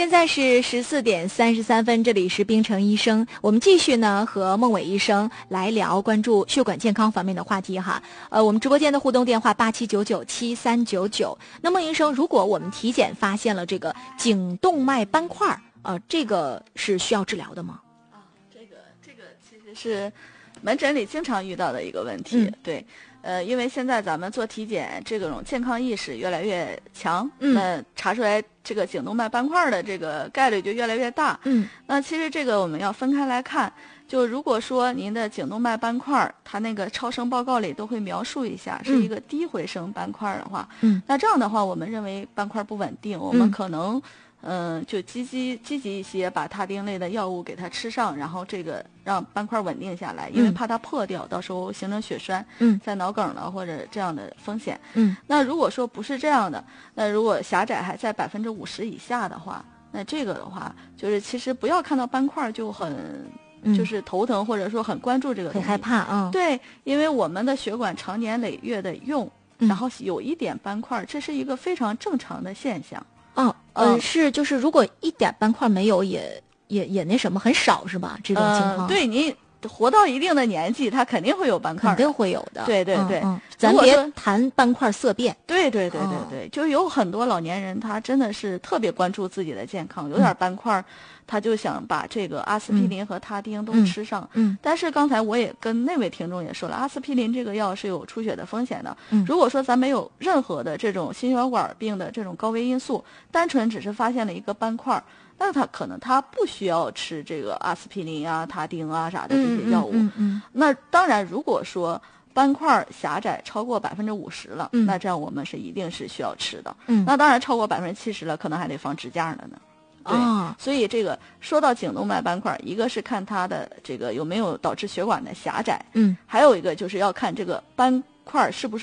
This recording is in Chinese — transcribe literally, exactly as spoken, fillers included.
现在是十四点三十三分，这里是冰城医生，我们继续呢和孟伟医生来聊关注血管健康方面的话题哈。呃，我们直播间的互动电话八七九九七三九九。那孟医生，如果我们体检发现了这个颈动脉斑块，呃，这个是需要治疗的吗？ 啊，这个这个其实是门诊里经常遇到的一个问题，嗯、对。呃，因为现在咱们做体检，这种健康意识越来越强，嗯，那查出来这个颈动脉斑块的这个概率就越来越大，嗯，那其实这个我们要分开来看，就如果说您的颈动脉斑块，它那个超声报告里都会描述一下是一个低回声斑块的话，嗯，那这样的话，我们认为斑块不稳定，我们可能。嗯、呃，就积极积极一些，把他汀类的药物给他吃上，然后这个让斑块稳定下来，因为怕它破掉，到时候形成血栓，嗯，在脑梗了或者这样的风险，嗯，那如果说不是这样的，那如果狭窄还在百分之五十以下的话，那这个的话，就是其实不要看到斑块就很。就是头疼，或者说很关注这个东西， 很害怕啊、嗯。 对，因为我们的血管常年累月的用，然后有一点斑块，这是一个非常正常的现象。 哦，呃，是，就是如果一点斑块没有，也也也那什么，很少是吧？这种情况， 呃、对你活到一定的年纪，它肯定会有斑块， 肯定会有的。 对对对， 嗯嗯、咱别谈斑块色变。 对对对对对，哦、就有很多老年人，他真的是特别关注自己的健康，有点斑块。嗯他就想把这个阿司匹林和他汀都吃上，嗯，嗯但是刚才我也跟那位听众也说了，阿司匹林这个药是有出血的风险的。嗯，如果说咱没有任何的这种心血管病的这种高危因素，单纯只是发现了一个斑块，那他可能他不需要吃这个阿司匹林啊、他汀啊啥的这些药物。嗯嗯嗯嗯那当然，如果说斑块狭窄超过百分之五十了，嗯，那这样我们是一定是需要吃的。嗯，那当然超过百分之七十了，可能还得放支架了呢。对、哦，所以这个说到颈动脉斑块，一个是看它的这个有没有导致血管的狭窄，嗯，还有一个就是要看这个斑块是不是